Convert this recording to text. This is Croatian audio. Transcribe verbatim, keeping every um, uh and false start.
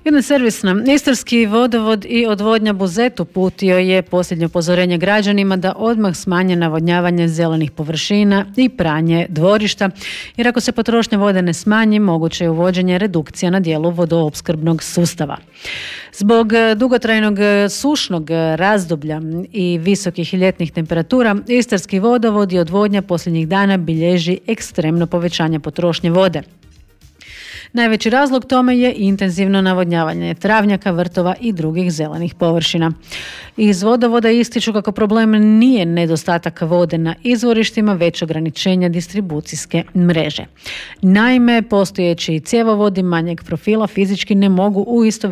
Jedna servisna. Istarski vodovod i odvodnja Buzet uputio je posljednje upozorenje građanima da odmah smanje navodnjavanje zelenih površina i pranje dvorišta, jer ako se potrošnja vode ne smanji, moguće je uvođenje redukcija na dijelu vodoopskrbnog sustava. Zbog dugotrajnog sušnog razdoblja i visokih ljetnih temperatura, Istarski vodovod i odvodnja posljednjih dana bilježi ekstremno povećanje potrošnje vode. Najveći razlog tome je intenzivno navodnjavanje travnjaka, vrtova i drugih zelenih površina. Iz vodovoda ističu kako problem nije nedostatak vode na izvorištima, već ograničenja distribucijske mreže. Naime, postojeći cjevovodi manjeg profila fizički ne mogu u isto